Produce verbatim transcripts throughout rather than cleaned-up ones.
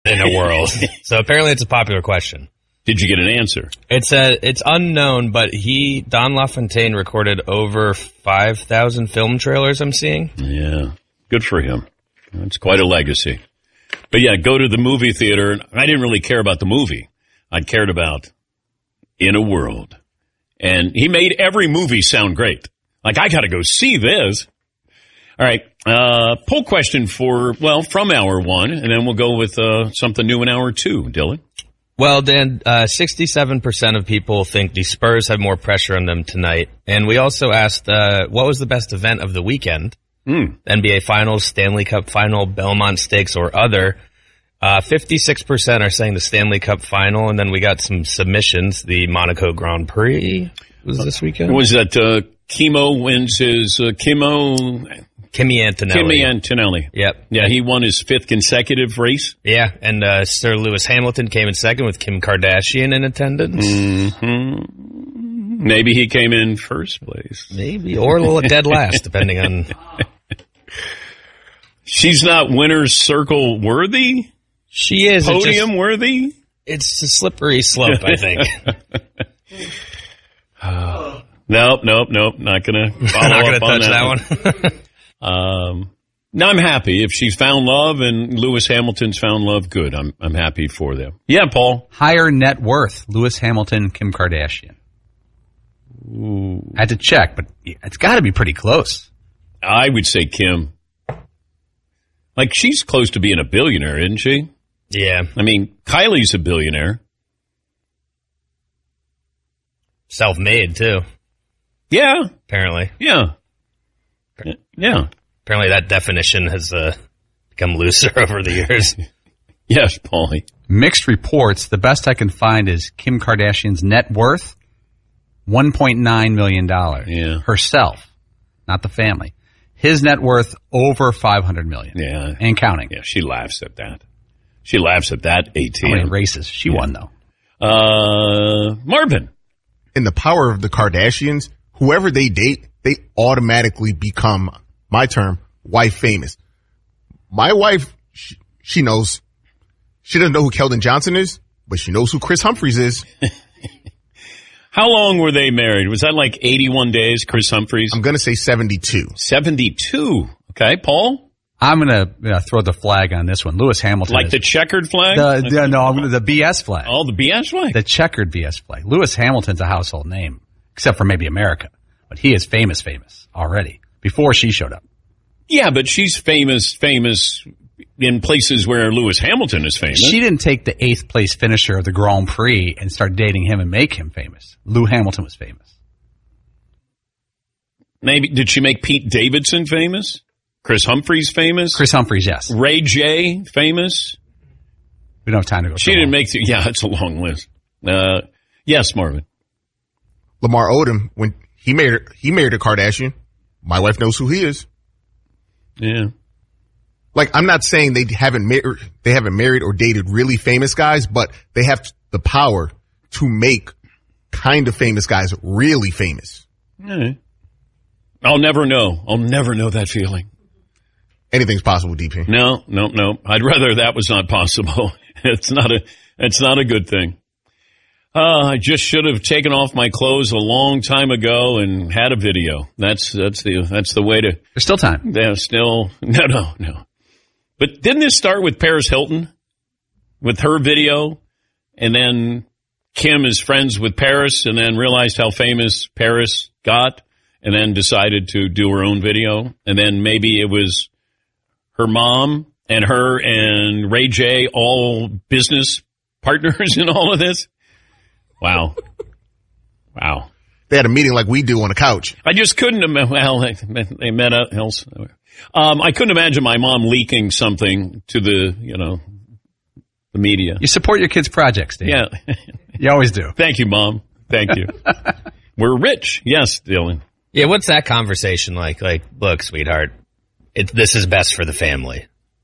in a world. So apparently it's a popular question. Did you get an answer? It's a, it's unknown, but he, Don LaFontaine, recorded over five thousand film trailers I'm seeing. Yeah, good for him. It's quite a legacy. But yeah, go to the movie theater. I didn't really care about the movie. I cared about In a World. And he made every movie sound great. Like, I got to go see this. All right, uh, poll question for, well, from hour one, and then we'll go with uh, something new in hour two, Dylan. Well, Dan, uh, sixty-seven percent of people think the Spurs have more pressure on them tonight. And we also asked, uh, what was the best event of the weekend? Mm. N B A Finals, Stanley Cup Final, Belmont Stakes, or other. Uh, fifty-six percent are saying the Stanley Cup Final, and then we got some submissions. The Monaco Grand Prix was this weekend. Was that uh, Chemo wins his, uh, Chemo... Kimi Antonelli. Kimi Antonelli. Yep. Yeah, he won his fifth consecutive race. Yeah, and uh, Sir Lewis Hamilton came in second with Kim Kardashian in attendance. Mm-hmm. Maybe he came in first place. Maybe, or a little dead last, depending on... She's not winner's circle worthy? She is. Podium just, worthy? It's a slippery slope, I think. uh, nope, nope, nope. Not going to follow not up gonna on touch that, that one. Um, now I'm happy if she's found love and Lewis Hamilton's found love. Good. I'm I'm happy for them. Yeah, Paul. Higher net worth: Lewis Hamilton, Kim Kardashian. Ooh. I had to check, but it's got to be pretty close. I would say Kim. Like, she's close to being a billionaire, isn't she? Yeah. I mean, Kylie's a billionaire. Self-made too. Yeah. Apparently. Yeah. Yeah. Apparently that definition has uh, become looser over the years. Yes, Paulie. Mixed reports. The best I can find is Kim Kardashian's net worth, one point nine million dollars. Yeah. Herself, not the family. His net worth over five hundred million dollars. Yeah. And counting. Yeah, she laughs at that. She laughs at that, eighteen. How many races? She yeah. won, though. Uh, Marvin. In the power of the Kardashians, whoever they date, they automatically become, my term, wife famous. My wife, she, she knows. She doesn't know who Keldon Johnson is, but she knows who Chris Humphries is. How long were they married? Was that like eighty-one days, Chris Humphries? I'm going to say seventy-two. seventy-two. Okay, Paul? I'm going to uh, throw the flag on this one. Lewis Hamilton. Like is, the checkered flag? The, the, no, I'm gonna, the B S flag. Oh, the B S flag? The checkered B S flag. Lewis Hamilton's a household name, except for maybe America. But he is famous, famous already, before she showed up. Yeah, but she's famous, famous in places where Lewis Hamilton is famous. She didn't take the eighth place finisher of the Grand Prix and start dating him and make him famous. Lou Hamilton was famous. Maybe, did she make Pete Davidson famous? Chris Humphries famous? Chris Humphries, yes. Ray J famous? We don't have time to go. She so didn't long. make the, yeah, it's a long list. Uh, yes, Marvin. Lamar Odom, when he married, he married a Kardashian. My wife knows who he is. Yeah. Like, I'm not saying they haven't mar- they haven't married or dated really famous guys, but they have the power to make kind of famous guys really famous. Yeah. I'll never know. I'll never know that feeling. Anything's possible, D P. No, no, no. I'd rather that was not possible. It's not a, it's not a good thing. Uh, I just should have taken off my clothes a long time ago and had a video. That's, that's the, that's the way to. There's still time. Yeah, still. No, no, no. But didn't this start with Paris Hilton? With her video? And then Kim is friends with Paris and then realized how famous Paris got and then decided to do her own video. And then maybe it was her mom and her and Ray J all business partners in all of this. Wow. Wow. They had a meeting like we do on the couch. I just couldn't imagine. Well, they, they met up elsewhere. Um, I couldn't imagine my mom leaking something to the, you know, the media. You support your kids' projects, Dave. Yeah. You always do. Thank you, Mom. Thank you. We're rich. Yes, Dylan. Yeah, what's that conversation like? Like, look, sweetheart, it, this is best for the family.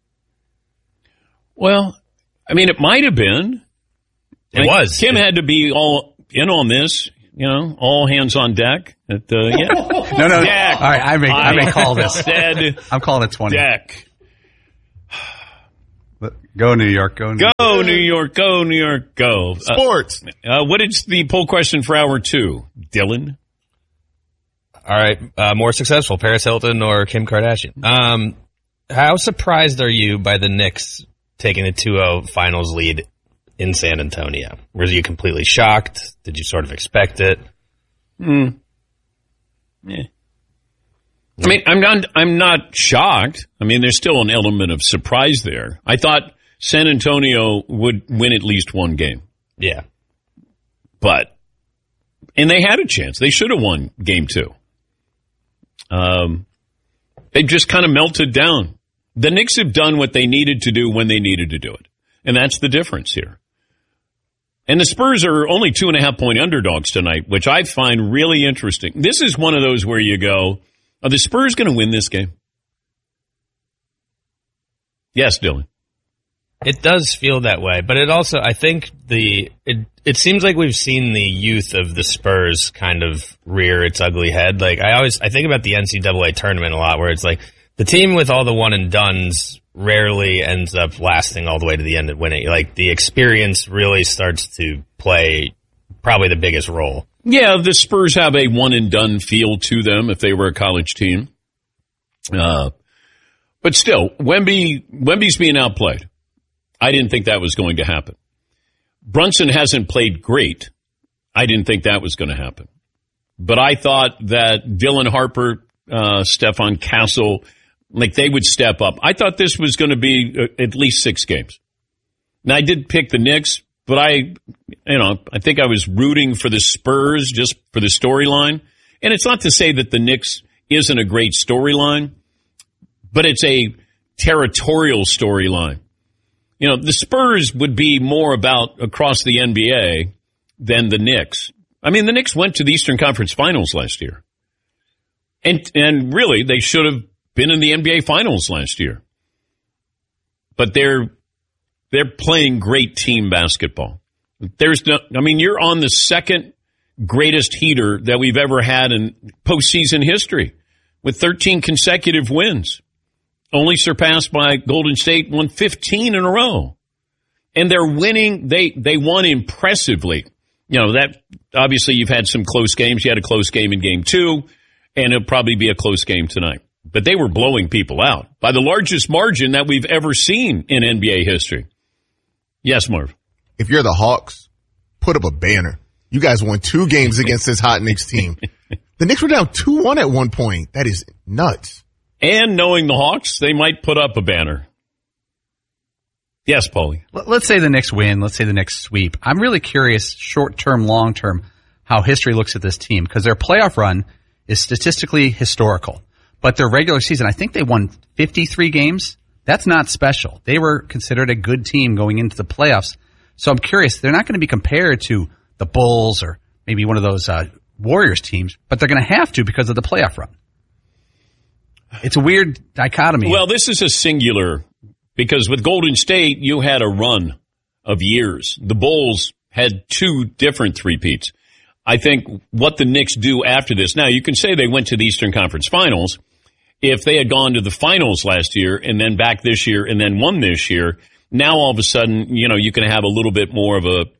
Well, I mean, it might have been. It like, was. Kim had to be all in on this, you know, all hands on deck. At, uh, yeah. No, no. Deck. All right, I may, I may call this. Said I'm calling it twenty. deck. Go New York. Go New York. Go New York. Go New York. Go. Sports. Uh, uh, what is the poll question for hour two, Dylan? All right, uh, more successful, Paris Hilton or Kim Kardashian? Um, how surprised are you by the Knicks taking a two oh finals lead in San Antonio? Were you completely shocked? Did you sort of expect it? Hmm. Yeah. I mean, I'm not. I'm not shocked. I mean, there's still an element of surprise there. I thought San Antonio would win at least one game. Yeah, but and they had a chance. They should have won game two. Um, they just kind of melted down. The Knicks have done what they needed to do when they needed to do it, and that's the difference here. And the Spurs are only two and a half point underdogs tonight, which I find really interesting. This is one of those where you go, are the Spurs going to win this game? Yes, Dylan. It does feel that way, but it also, I think the, it, it seems like we've seen the youth of the Spurs kind of rear its ugly head. Like, I always, I think about the N C double A tournament a lot, where it's like, the team with all the one and dones rarely ends up lasting all the way to the end and winning. Like, the experience really starts to play probably the biggest role. Yeah, the Spurs have a one and done feel to them if they were a college team. Uh, but still, Wemby, Wemby's being outplayed. I didn't think that was going to happen. Brunson hasn't played great. I didn't think that was going to happen. But I thought that Dylan Harper, uh, Stefan Castle, like they would step up. I thought this was going to be uh, at least six games. Now, I did pick the Knicks, but I, you know, I think I was rooting for the Spurs just for the storyline. And it's not to say that the Knicks isn't a great storyline, but it's a territorial storyline. You know, the Spurs would be more about across the N B A than the Knicks. I mean, the Knicks went to the Eastern Conference Finals last year. And and really, they should have been in the N B A Finals last year. But they're they're playing great team basketball. There's no, I mean, you're on the second greatest heater that we've ever had in postseason history with thirteen consecutive wins. Only surpassed by Golden State, won fifteen in a row. And they're winning. They, they won impressively. You know, that obviously you've had some close games. You had a close game in game two, and it'll probably be a close game tonight. But they were blowing people out by the largest margin that we've ever seen in N B A history. Yes, Marv. If you're the Hawks, put up a banner. You guys won two games against this hot Knicks team. The Knicks were down two one at one point. That is nuts. And knowing the Hawks, they might put up a banner. Yes, Paulie. Let's say the Knicks win. Let's say the Knicks sweep. I'm really curious, short-term, long-term, how history looks at this team, because their playoff run is statistically historical. But their regular season, I think they won fifty-three games. That's not special. They were considered a good team going into the playoffs. So I'm curious, they're not going to be compared to the Bulls or maybe one of those uh, Warriors teams, but they're going to have to because of the playoff run. It's a weird dichotomy. Well, this is a singular, because with Golden State, you had a run of years. The Bulls had two different three-peats. I think what the Knicks do after this, now you can say they went to the Eastern Conference Finals. If they had gone to the finals last year and then back this year and then won this year, now all of a sudden, you know, you can have a little bit more of a,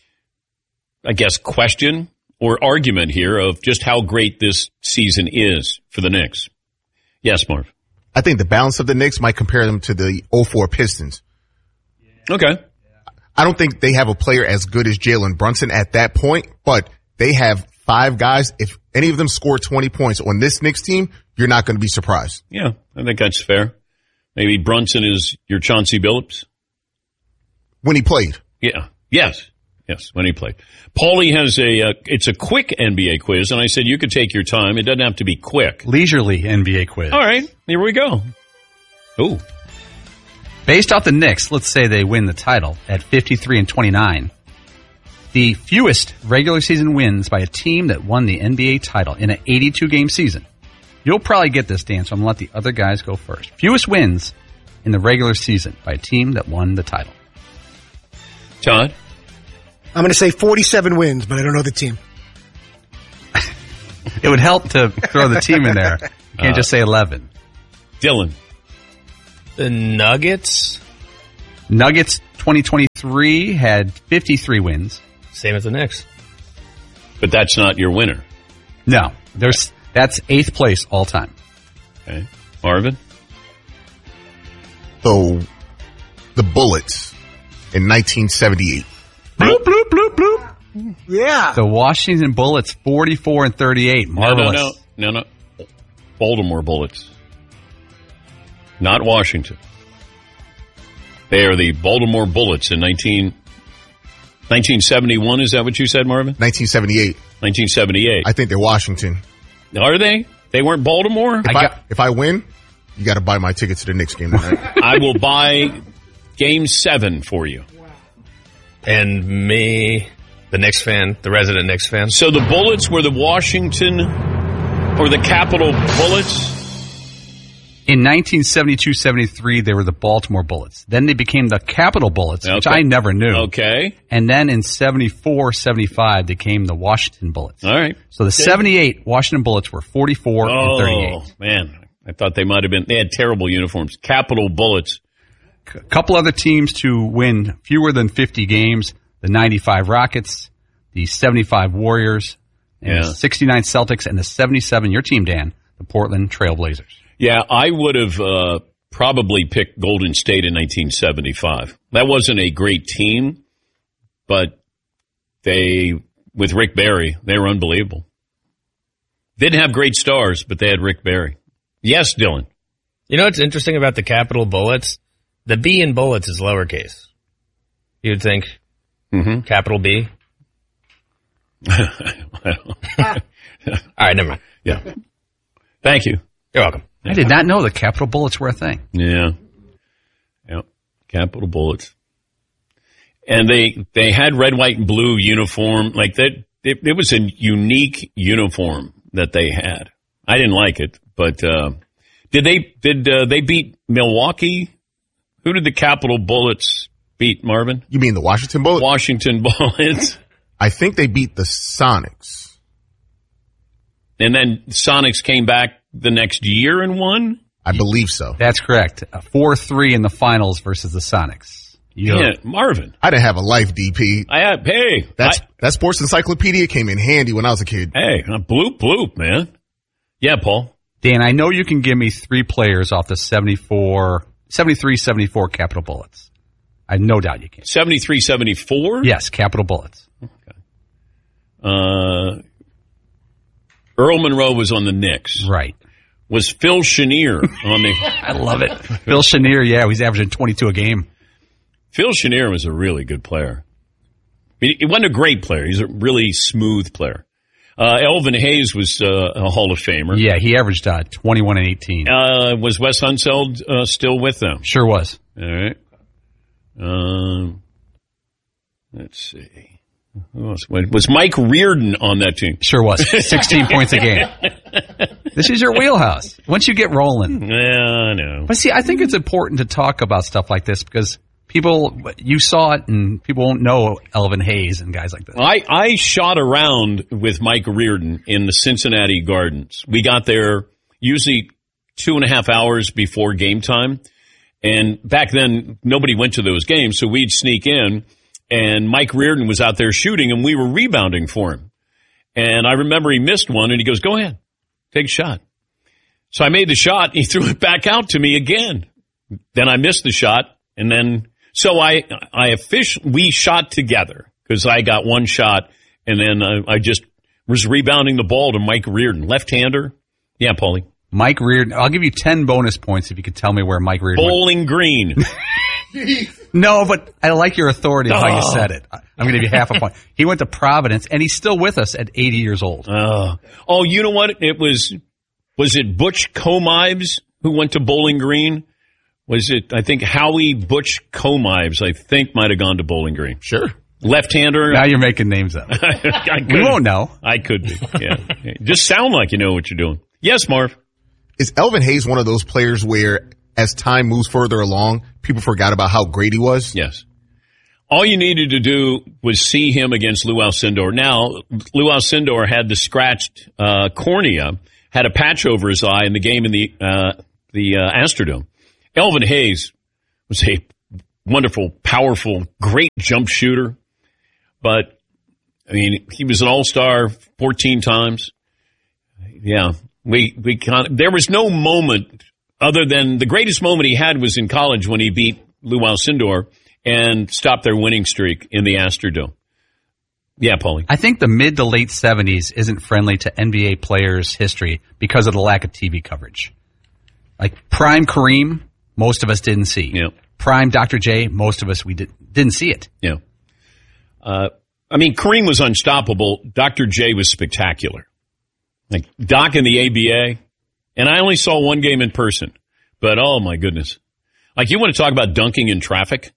I guess, question or argument here of just how great this season is for the Knicks. Yes, Marv. I think the balance of the Knicks might compare them to the oh four Pistons. Okay. I don't think they have a player as good as Jalen Brunson at that point, but they have five guys. If any of them score twenty points on this Knicks team, you're not going to be surprised. Yeah, I think that's fair. Maybe Brunson is your Chauncey Billups. When he played. Yeah. Yes. Yes, when he played. Paulie has a, uh, it's a quick N B A quiz, and I said you could take your time. It doesn't have to be quick. Leisurely N B A quiz. All right, here we go. Ooh. Based off the Knicks, let's say they win the title at fifty-three and twenty-nine. The fewest regular season wins by a team that won the N B A title in an eighty-two game season. You'll probably get this, Dan, so I'm going to let the other guys go first. Fewest wins in the regular season by a team that won the title. Todd? I'm going to say forty-seven wins, but I don't know the team. It would help to throw the team in there. You can't uh, just say eleven. Dylan? The Nuggets? Nuggets twenty twenty-three had fifty-three wins. Same as the Knicks. But that's not your winner. No, there's that's eighth place all time. Okay. Marvin? So, the Bullets in nineteen seventy-eight. Bloop, bloop, bloop, bloop. Yeah. The Washington Bullets, forty-four and thirty-eight. Marvelous. No, no, no, no, no. Baltimore Bullets. Not Washington. They are the Baltimore Bullets in nineteen, nineteen seventy-one. Is that what you said, Marvin? nineteen seventy-eight. nineteen seventy-eight. I think they're Washington. Are they? They weren't Baltimore? If I I, got- if I win, you got to buy my ticket to the Knicks game tonight. I will buy game seven for you. And me, the Knicks fan, the resident Knicks fan. So the Bullets were the Washington or the Capitol Bullets? In nineteen seventy-two seventy-three, they were the Baltimore Bullets. Then they became the Capitol Bullets, which Okay. I never knew. Okay. And then in seventy-four seventy-five, they became the Washington Bullets. All right. So the seventy-eight Washington Bullets were forty-four and Oh, thirty-eight. man. I thought they might have been, they had terrible uniforms. Capitol Bullets. A couple other teams to win fewer than fifty games, the ninety-five Rockets, the seventy-five Warriors, and Yeah. the sixty-nine Celtics, and the seventy-seven, your team, Dan, the Portland Trail Blazers. Yeah, I would have uh, probably picked Golden State in nineteen seventy-five. That wasn't a great team, but they, with Rick Barry, they were unbelievable. Didn't have great stars, but they had Rick Barry. Yes, Dylan. You know what's interesting about the Capitol Bullets? The B in Bullets is lowercase. You'd think Mm-hmm. capital B. All right, never mind. Yeah. Thank you. You're welcome. I did not know the Capitol Bullets were a thing. Yeah. Yeah. Capitol Bullets. And they they had red, white, and blue uniform. Like that, it, it was a unique uniform that they had. I didn't like it, but uh, did they did uh, they beat Milwaukee? Who did the Capitol Bullets beat, Marvin? You mean the Washington Bullets? Washington Bullets. I think they beat the Sonics. And then Sonics came back the next year and won? I believe so. That's correct. four three in the finals versus the Sonics. You Yeah, Marvin. I didn't have a life, D P. I had, hey, That's, I, that sports encyclopedia came in handy when I was a kid. hey, bloop, bloop, man. Yeah, Paul. Dan, I know you can give me three players off the seventy-four, seventy-three seventy-four Capitol Bullets. I have no doubt you can. seventy-three seventy-four? Yes, Capitol Bullets. Uh, Earl Monroe was on the Knicks. Right. Was Phil Chenier on the... I love it. Phil Chenier, yeah, he's averaging twenty-two a game. Phil Chenier was a really good player. I mean, he wasn't a great player. He's a really smooth player. Uh, Elvin Hayes was uh, a Hall of Famer. Yeah, he averaged uh, twenty-one and eighteen. Uh, was Wes Unseld uh, still with them? Sure was. All right. Um, let's see. Who else? Was Mike Reardon on that team? Sure was. sixteen points a game. This is your wheelhouse. Once you get rolling. Yeah, I know. But see, I think it's important to talk about stuff like this because people, you saw it and people won't know Elvin Hayes and guys like that. I, I shot around with Mike Reardon in the Cincinnati Gardens. We got there usually two and a half hours before game time. And back then, nobody went to those games, so we'd sneak in. And Mike Reardon was out there shooting, and we were rebounding for him. And I remember he missed one, and he goes, go ahead, take a shot. So I made the shot, and he threw it back out to me again. Then I missed the shot, and then so I I officially we shot together because I got one shot, and then I, I just was rebounding the ball to Mike Reardon, left-hander. Yeah, Paulie. Mike Reardon, I'll give you ten bonus points if you could tell me where Mike Reardon went. Bowling Green. No, but I like your authority on how you Oh. said it. I'm going to give you half a point. He went to Providence, and he's still with us at eighty years old. Uh, oh, you know what? It was, was it Butch Comives who went to Bowling Green? Was it, I think, Howie Butch Comives, I think, might have gone to Bowling Green. Sure. Left-hander. Now you're making names up. I could, We won't know. I could be, yeah. Just sound like you know what you're doing. Yes, Marv. Is Elvin Hayes one of those players where as time moves further along, people forgot about how great he was? Yes. All you needed to do was see him against Lou Alcindor. Now, Lou Alcindor had the scratched uh, cornea, had a patch over his eye in the game in the uh, the uh, Astrodome. Elvin Hayes was a wonderful, powerful, great jump shooter. But, I mean, he was an all-star fourteen times. Yeah, we, we kind of, there was no moment other than the greatest moment he had was in college when he beat Lou Alcindor and stopped their winning streak in the Astrodome. Yeah, Paulie. I think the mid to late seventies isn't friendly to N B A players' history because of the lack of T V coverage. Like prime Kareem, most of us didn't see. Yeah. Prime Doctor J, most of us we did, didn't see it. Yeah. Uh, I mean, Kareem was unstoppable. Doctor J was spectacular. Like Doc in the A B A, and I only saw one game in person, but oh my goodness. Like you want to talk about dunking in traffic?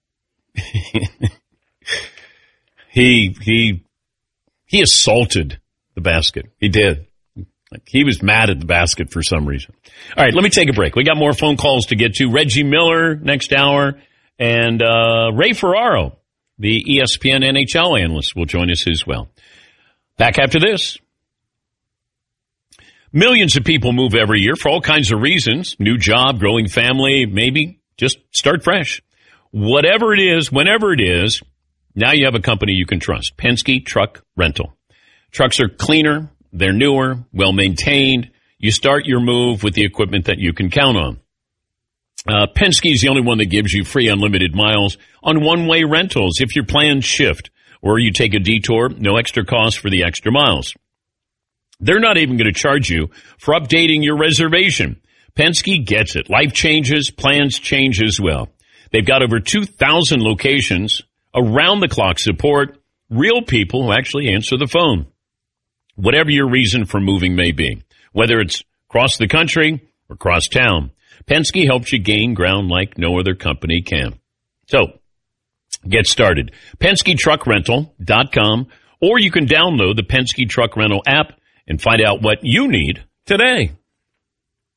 he, he, he assaulted the basket. He did. Like he was mad at the basket for some reason. All right, let me take a break. We got more phone calls to get to. Reggie Miller next hour, and uh, Ray Ferraro, the E S P N N H L analyst, will join us as well. Back after this. Millions of people move every year for all kinds of reasons. New job, growing family, maybe just start fresh. Whatever it is, whenever it is, now you have a company you can trust. Penske Truck Rental. Trucks are cleaner, they're newer, well-maintained. You start your move with the equipment that you can count on. Uh, Penske is the only one that gives you free unlimited miles on one-way rentals. If your plans shift or you take a detour, no extra cost for the extra miles. They're not even going to charge you for updating your reservation. Penske gets it. Life changes, plans change as well. They've got over two thousand locations, around-the-clock support, real people who actually answer the phone. Whatever your reason for moving may be, whether it's across the country or across town, Penske helps you gain ground like no other company can. So, get started. Penske Truck Rental dot com, or you can download the Penske Truck Rental app and find out what you need today.